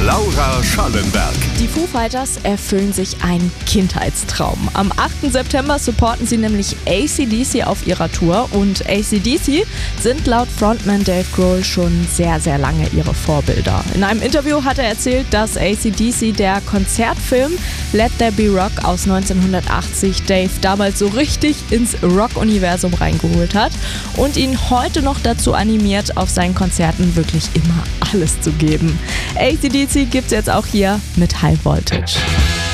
Laura Schallenberg. Die Foo Fighters erfüllen sich einen Kindheitstraum. Am 8. September supporten sie nämlich AC/DC auf ihrer Tour und AC/DC sind laut Frontman Dave Grohl schon sehr, sehr lange ihre Vorbilder. In einem Interview hat er erzählt, dass AC/DC der Konzertfilm Let There Be Rock aus 1980 Dave damals so richtig ins Rock-Universum reingeholt hat und ihn heute noch dazu animiert, auf seinen Konzerten wirklich immer alles zu geben. AC/DC gibt's jetzt auch hier mit High Voltage.